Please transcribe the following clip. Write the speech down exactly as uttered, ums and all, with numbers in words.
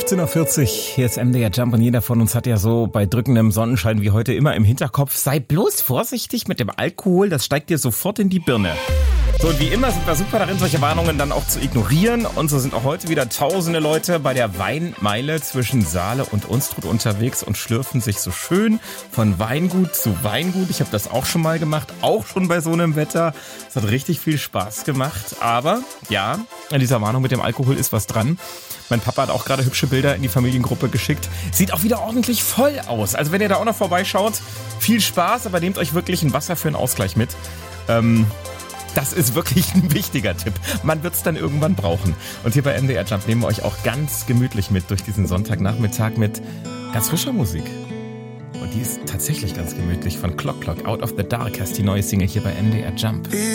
fünfzehn Uhr vierzig, hier ist M D R Jump und jeder von uns hat ja so bei drückendem Sonnenschein wie heute immer im Hinterkopf, sei bloß vorsichtig mit dem Alkohol, das steigt dir sofort in die Birne. So, und wie immer sind wir super darin, solche Warnungen dann auch zu ignorieren. Und so sind auch heute wieder tausende Leute bei der Weinmeile zwischen Saale und Unstrut unterwegs und schlürfen sich so schön von Weingut zu Weingut. Ich habe das auch schon mal gemacht, auch schon bei so einem Wetter. Es hat richtig viel Spaß gemacht. Aber ja, an dieser Warnung mit dem Alkohol ist was dran. Mein Papa hat auch gerade hübsche Bilder in die Familiengruppe geschickt. Sieht auch wieder ordentlich voll aus. Also wenn ihr da auch noch vorbeischaut, viel Spaß, aber nehmt euch wirklich ein Wasser für einen Ausgleich mit. Ähm... Das ist wirklich ein wichtiger Tipp. Man wird es dann irgendwann brauchen. Und hier bei M D R Jump nehmen wir euch auch ganz gemütlich mit durch diesen Sonntagnachmittag mit ganz frischer Musik. Und die ist tatsächlich ganz gemütlich. Von Clock Clock, Out of the Dark heißt die neue Single hier bei M D R Jump.